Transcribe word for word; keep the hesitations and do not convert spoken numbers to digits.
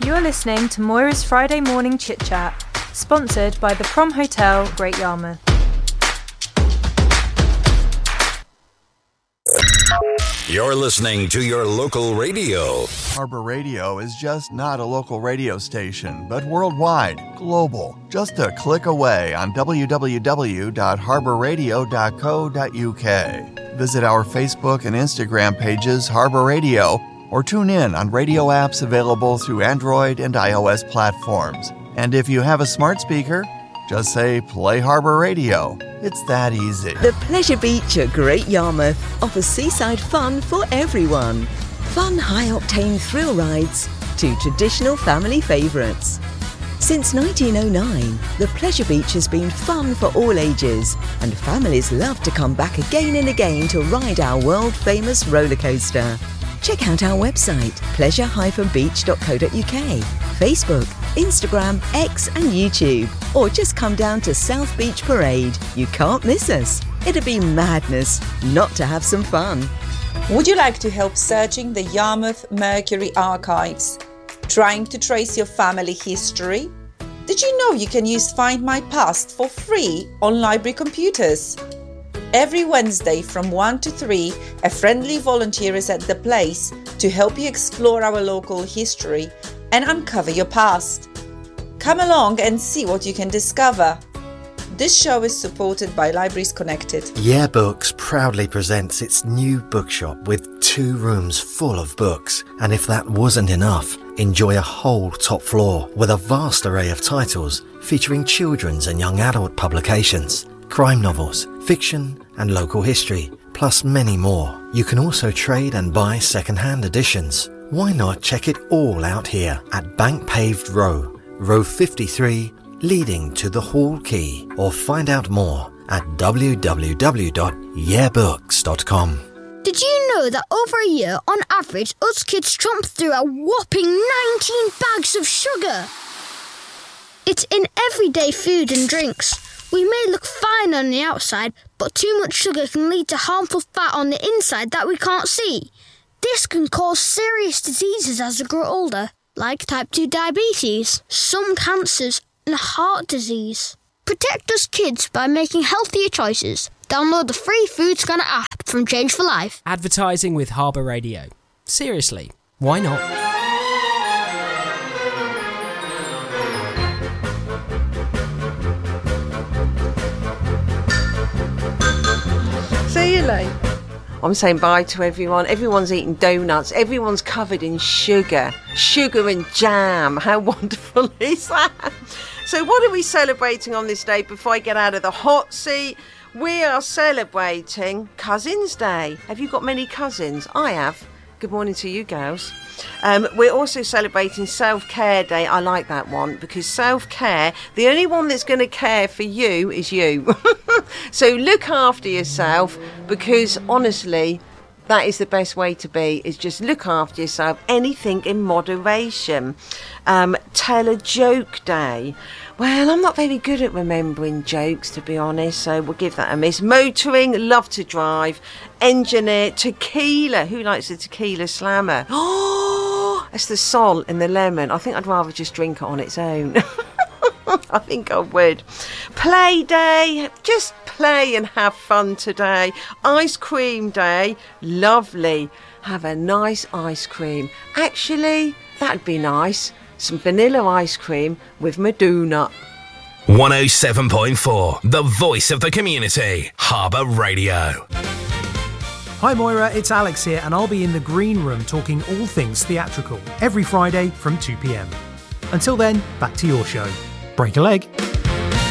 You're listening to Moira's Friday Morning Chit Chat, sponsored by the Prom Hotel, Great Yarmouth. You're listening to your local radio. Harbour Radio is just not a local radio station, but worldwide, global. Just a click away on w w w dot harbour radio dot co dot u k. Visit our Facebook and Instagram pages, Harbour Radio, or tune in on radio apps available through Android and iOS platforms. And if you have a smart speaker, just say, play Harbour Radio. It's that easy. The Pleasure Beach at Great Yarmouth offers seaside fun for everyone. Fun high-octane thrill rides to traditional family favourites. Since nineteen oh nine, the Pleasure Beach has been fun for all ages, and families love to come back again and again to ride our world-famous roller coaster. Check out our website, pleasure dash beach dot co dot u k, Facebook, Instagram, X and YouTube, or just come down to South Beach Parade. You can't miss us. It'd be madness not to have some fun. Would you like to help searching the Yarmouth Mercury archives? Trying to trace your family history? Did you know you can use Find My Past for free on library computers? Every Wednesday from one to three, a friendly volunteer is at the place to help you explore our local history and uncover your past. Come along and see what you can discover. This show is supported by Libraries Connected. Yeah Books proudly presents its new bookshop with two rooms full of books. And if that wasn't enough, enjoy a whole top floor with a vast array of titles featuring children's and young adult publications, crime novels, fiction and local history, plus many more. You can also trade and buy second-hand editions. Why not check it all out here at Bank Paved Row, row fifty-three, leading to the Hall Quay, or find out more at w w w dot yeah books dot com. Did you know that over a year, on average, us kids tromp through a whopping nineteen bags of sugar? It's in everyday food and drinks. We may look fine on the outside, but too much sugar can lead to harmful fat on the inside that we can't see. This can cause serious diseases as we grow older, like type two diabetes, some cancers, and heart disease. Protect us kids by making healthier choices. Download the free Food Scanner app from Change for Life. Advertising with Harbour Radio. Seriously, why not? See you later. I'm saying bye to everyone. Everyone's eating donuts. Everyone's covered in sugar. Sugar and jam. How wonderful is that? So what are we celebrating on this day before I get out of the hot seat? We are celebrating Cousins Day. Have you got many cousins? I have. Good morning to you girls. Um, we're also celebrating Self-Care Day. I like that one because self-care, the only one that's going to care for you is you. So look after yourself because honestly, that is the best way to be, is just look after yourself. Anything in moderation. Um, tell a joke day. Well, I'm not very good at remembering jokes, to be honest, so we'll give that a miss. Motoring, love to drive. Engineer, tequila. Who likes a tequila slammer? Oh, it's the salt and the lemon. I think I'd rather just drink it on its own. I think I would. Play day. Just play and have fun today. Ice cream day. Lovely. Have a nice ice cream. Actually, that'd be nice. Some vanilla ice cream with my donut. one oh seven point four, the voice of the community. Harbour Radio. Hi Moira, it's Alex here, and I'll be in the green room talking all things theatrical every Friday from two p m. Until then, back to your show. Break a leg.